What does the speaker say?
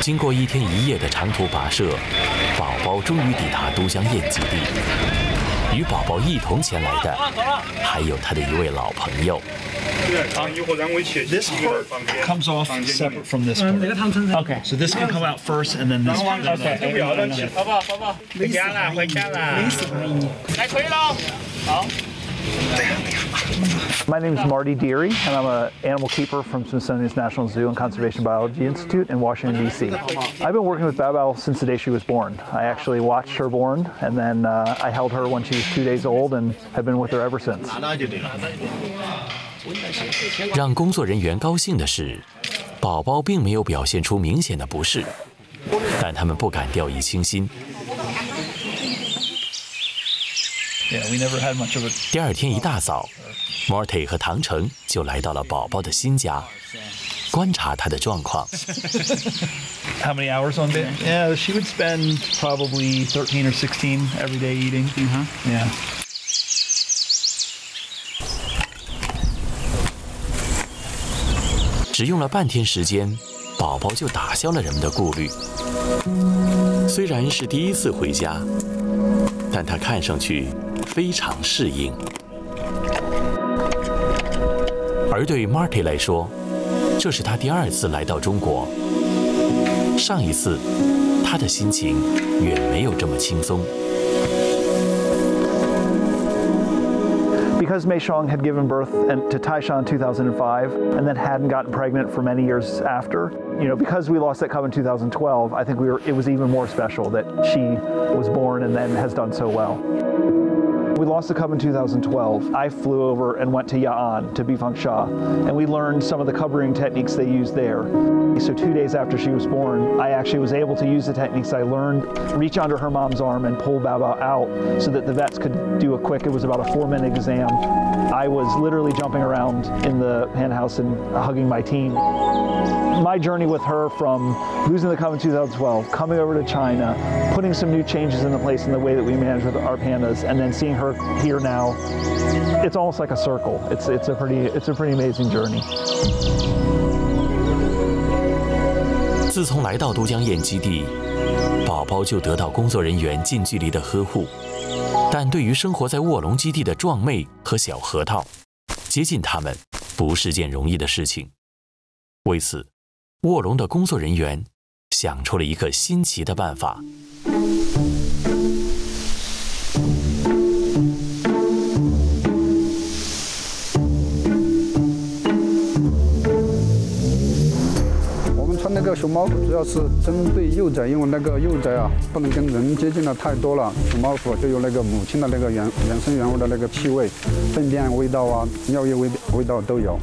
经过1天1夜的长途跋涉，宝宝终于抵达都江堰基地。与宝宝一同前来的，还有他的一位老朋友。 This part comes off separate from this part. Okay, so this can come out first, and then this. Okay. 宝宝，回家了，回家了。来，可以了。好。 My name is Marty Deary, and I'm an animal keeper from Smithsonian's National Zoo and Conservation Biology Institute in Washington, D.C. I've been working with Bao Bao since the day she was born. I actually watched her born, and then I held her when she was 2 days old and have been with her ever since. 让工作人员高兴的是，宝宝并没有表现出明显的不适，但他们不敢掉以轻心。 Yeah, we never had much of a. 第2天一大早 ，Marty 和唐成就来到了宝宝的新家，观察他的状况。 How many hours on bed? Yeah, she would spend probably 13 or 16 every day eating. Yeah. 只用了半天时间，宝宝就打消了人们的顾虑。虽然是第1次回家，但他看上去非常适应。而对 Marty 来说，这是他第2次来到中国。上一次，他的心情远没有这么轻松。 Because Mei Xiong had given birth to Taishan in 2005 and then hadn't gotten pregnant for many years after, because we lost that cub in 2012, I think it was even more special that she was born and then has done so well. We lost the cub in 2012. I flew over and went to Ya'an, to Bifangsha, and we learned some of the cub rearing techniques they use there. So 2 days after she was born, I actually was able to use the techniques I learned, reach under her mom's arm and pull Bao Bao out so that the vets could do it was about a 4-minute exam. I was literally jumping around in the hen house and hugging my team. My journey with her from losing the cub in 2012, coming over to China, putting some new changes into place in the way that we manage with our pandas, and then seeing her here now, it's almost like a circle. It's a pretty amazing journey. 自从来到都江堰基地，宝宝就得到工作人员近距离的呵护。但对于生活在卧龙基地的壮妹和小核桃，接近他们不是件容易的事情。为此，卧龙的工作人员想出了一个新奇的办法。 穿那个熊猫服主要是针对幼崽，因为那个幼崽啊不能跟人接近的太多了，熊猫服就有那个母亲的那个原生原物的那个气味、粪便味道啊、尿液味道都有。